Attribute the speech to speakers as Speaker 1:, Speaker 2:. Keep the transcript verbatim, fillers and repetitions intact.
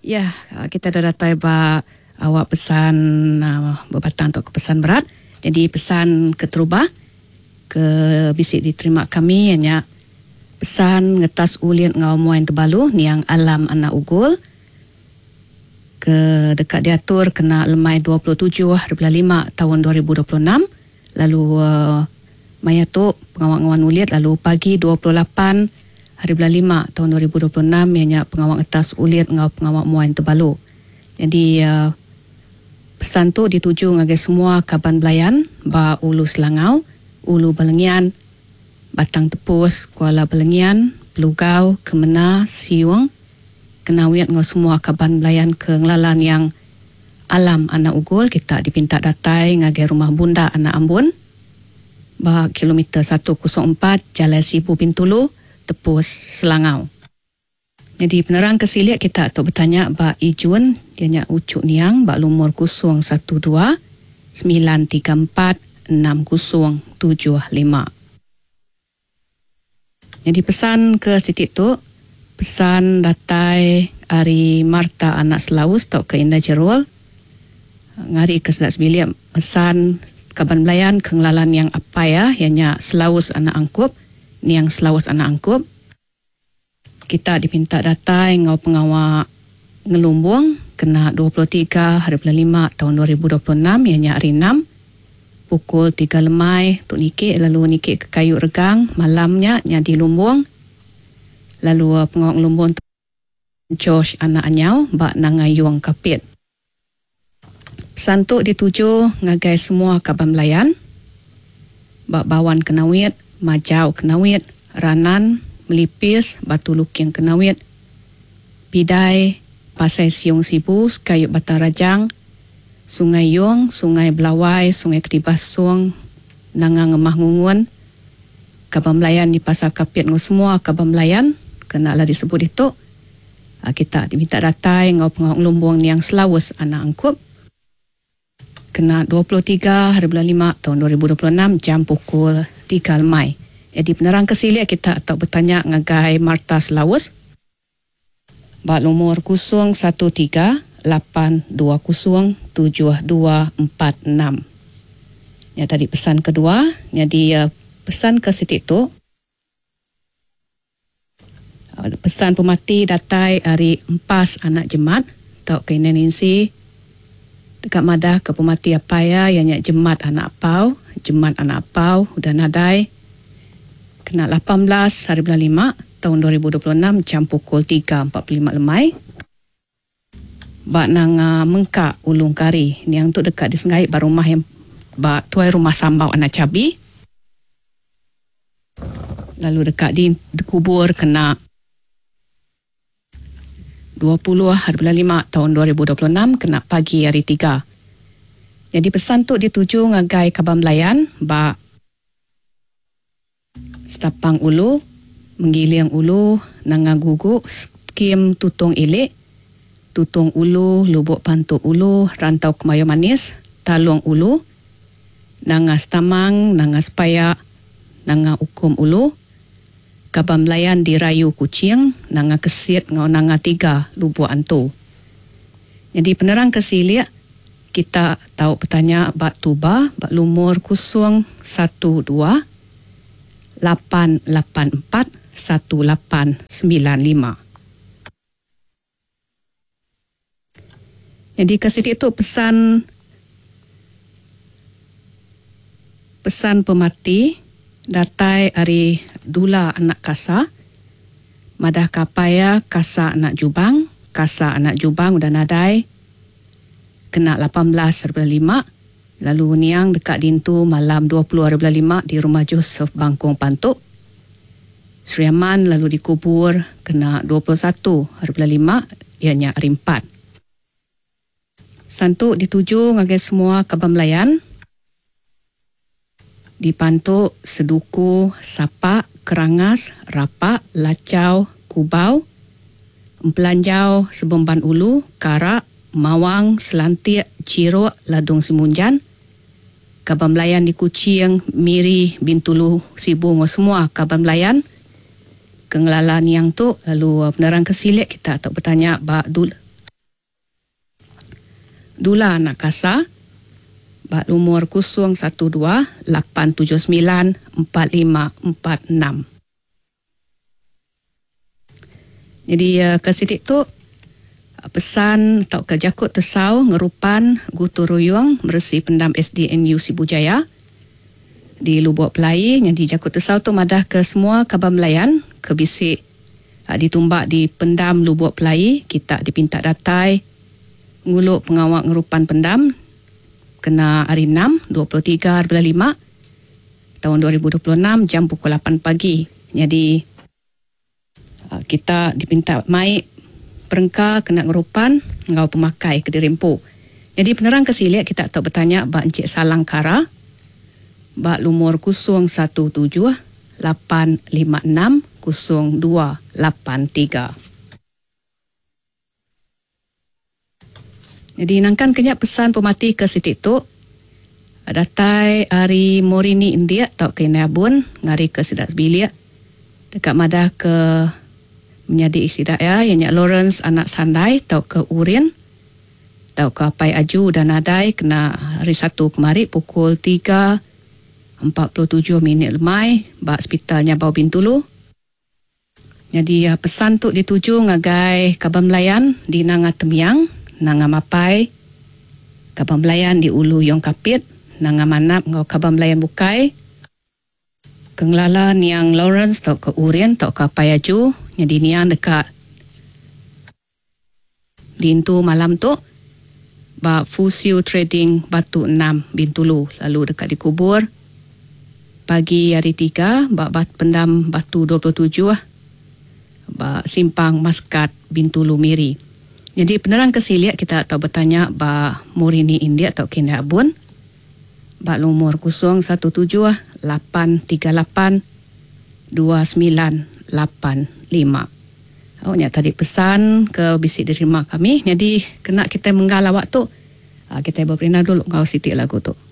Speaker 1: Ya, kita dah datai ba awak pesan uh, berbatang untuk pesan berat. Jadi pesan ke Teruba ke bisik diterima kami hanya pesan ngetas ulin ngau muain tebalu niang alam anak ugul ke dekat diatur kena lemai dua puluh tujuh hari bulan lima tahun dua ribu dua puluh enam, lalu uh, mayatu pengawak-ngawak ulit, lalu pagi dua puluh lapan hari bulan lima tahun dua ribu dua puluh enam ianya pengawak ngetas ulit ngau pengawak muain tebalu. Jadi uh, pesan tu dituju ngage semua kaban belayan ba Ulu Selangau, Ulu Balengian, Batang Tepus, Kuala Balengian, Pelugau, Kemena, Siung, Kenawiat ngau semua kaban belayan ke ngelalan yang alam anak ugul. Kita dipinta datai ngage rumah bunda anak Ambun ba kilometer seratus empat Jalan Sibu Bintulu, Tepus, Selangau. Jadi penerang kesilik kita tu bertanya ba Ijun, dia nyak ucuk niang ba lumur kosong satu dua sembilan tiga empat enam kosong tujuh lima. Jadi pesan ke sitik tu, pesan datai Ari Marta anak Selaus tau ke Indah Jerul, ngari ke Sedak Sebilik pesan kaban belayan ke ngelalan yang apa ya, ianya Selaus anak Angkup, niang Selaus anak Angkup. Kita dipinta datai ngau pengawak ngelumbung kena dua puluh tiga hari bulan lima tahun dua ribu dua puluh enam, ianya hari enam pukul tiga lemai tu nikik, lalu nikik ke Kayu Regang malamnya nya di Lumbung, lalu uh, pengawak ngelumbung tu Josh anak Anyau bak Nangayuang Kapit. Pesan tu dituju ngagai semua kaban belayan bak Bawan Kenawit, Majau Kenawit, Ranan, Melipis, Batu Luking Kenawit, Pidai, Pasai Siung Sibu, Kayu Batang Rajang, Sungai Yung, Sungai Belawai, Sungai Kedibasung, Nangang Ngemah Ngungun, kaban belayan di Pasar Kapit ngau semua kaban belayan kena lah disebut itu. Kita diminta datai ngau pengawak lumbung yang Selawus anak Angkup kena dua puluh tiga hari bulan lima tahun dua ribu dua puluh enam jam pukul tiga lemai. Jadi penerang kesilik kita atau bertanya ngagai Marta Selawus ba lumur kosong satu tiga lapan dua kosong tujuh dua empat enam. Ya tadi pesan kedua. Jadi uh, pesan ke sitik tu uh, pesan pemati datai Ari Empas anak Jemat tau ke Indonesia dekat Madah ke pemati apa ya ianya Jemat anak Apau, Jemat anak Apau udah nadai kena lapan belas hari bulan lima tahun dua ribu dua puluh enam jam pukul tiga empat puluh lima lemai. Bak nang uh, Mengkak Ulung Kari ni yang tu dekat di Sengai ba rumah yang ba tuai rumah sambau anak Cabi. Lalu dekat di dikubur kena dua puluh hari bulan lima tahun dua ribu dua puluh enam kena pagi hari tiga. Jadi pesan tu dituju ngagai kaban belayan ba Setapang Ulu, Menggiling Ulu, Nangagugu, Skim Tutung Ilik, Tutung Ulu, Lubuk Pantuk Ulu, Rantau Kemayu Manis, Talung Ulu, Nangas Tamang, Nangas Payak, Nanga Ukum Ulu, kaban belayan di Rayu Kucing, Nanga Kesit ngau Nanga Tiga, Lubuk Antu. Jadi penerang kesilik kita tahu bertanya bak Tuba, bak lumur kosong satu dua lapan lapan empat satu lapan sembilan lima. Jadi ke situ tu pesan pesan pemati datai Ari Dula anak Kasa, Madah Kapaya Kasa anak Jubang, Kasa anak Jubang udah nadai kena lapan belas hari bulan lima. Lalu niang dekat dintu malam dua puluh hari bulan lima di rumah Joseph Bangkong Pantuk. Seriaman lalu dikubur kena dua puluh satu hari bulan lima ianya hari empat. Santuk dituju ngagai semua kaban belayan di Pantuk, Seduku, Sapak, Kerangas, Rapak, Lacau, Kubau, Empelanjau, Sebemban Ulu, Karak, Mawang, Selantik, Cirok, Ladung Simunjan, kaban belayan di Kuching, Miri, Bintulu, Sibung, semua kaban belayan kengelalan yang tu. Lalu penerang kesilik kita tak bertanya Bak Dul Dula Anak Kasa, bak lumur kosong satu dua lapan tujuh sembilan empat lima empat enam. Jadi uh, ke sidik tu pesan atau ke Jakut Tesau ngerupan gutu ruyung bersih pendam S D N U Sibujaya di Lubuk Pelai. Jadi Jakut Tesau tu madah ke semua Kaban Melayan ke bisik uh, ditumbak di pendam Lubuk Pelai. Kita dipinta datai nguluk pengawak ngerupan pendam kena hari enam, dua puluh tiga bulan lima tahun dua ribu dua puluh enam jam pukul lapan pagi. Jadi kita dipinta mai perengka kena ngerupan ngau pemakai ke Dirimpu. Jadi penerang kesilik kita tak bertanya bak Encik Salangkara bak lumur kosong satu tujuh lapan lima enam kosong dua lapan tiga. Jadi nangkan kenyak pesan pemati ke sitik tu datai hari Morini India tau ke Nabun ngari ke Sidak Sebilik dekat madah ke menjadi isidak ya yang Lawrence Anak Sandai tau ke Urin tau ke Apai Aju dan Adai kena hari Sabtu kemari pukul tiga empat puluh tujuh minit lemai bak hospitalnya Bau Bintulu. Jadi ya, pesan tu dituju ngagai Kaban Melayan di Nanga Temiang, Nanga Mapai, Kaban Melayan di Ulu Yong Kapit, Nanga Manap ngau Kaban Melayan Bukai, Kenglala Niang Lawrence tau ke Urin tau ke Apai Aju. Jadi niang dekat Dintu malam tu bak Fusio Trading Batu enam Bintulu, lalu dekat dikubur pagi hari tiga bak bat pendam Batu dua puluh tujuh bak Simpang Maskat Bintulu Miri. Jadi penerang kesiliak kita tahu bertanya bak Morini India atau Kena Abun bak lumur kosong satu tujuh lapan tiga lapan dua sembilan lapan lima. Oh, nya tadi pesan ke bisik di rumah kami. Jadi kena kita menggala waktu. Kita berperindah dulu ngau sitik lagu tu.